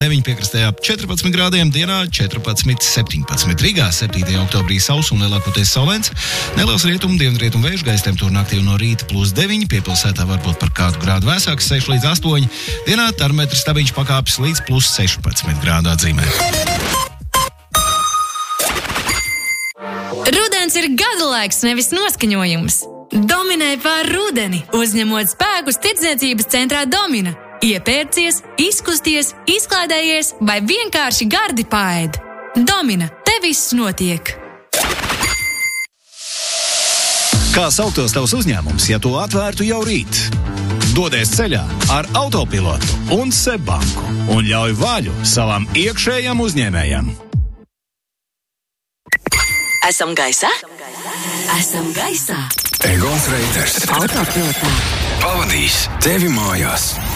9 piekrastē ap 14 grādiem, dienā 14,17. Rīgā 7. oktobrī sauss un lielākoties saulains. Neliels dienvidrietumu vēju gaisa temperatūra naktī no rīta +9, piepilsētā varbūt par kādu grādu vēsāks, 6 līdz 8. Dienā termometra stabiņš pakāpjas līdz +16 grādu atzīmē. Rudens ir gada laiks, nevis noskaņojums. Dominē pār rudeni, uzņemot spēkus tirdzniecības centrā Domina. Iepērcies, izkusties, izklaidējies vai vienkārši gardi paēd. Domina, te viss notiek. Kā sauktos tavs uzņēmums, ja to atvērtu jau rīt? Dodies ceļā ar autopilotu un Seibanku un ļauj vaļu savam iekšējam uzņēmējam. Esam gaisā? Esam gaisā. Egons Reiters Autopilotā pavadīs tevi mājās.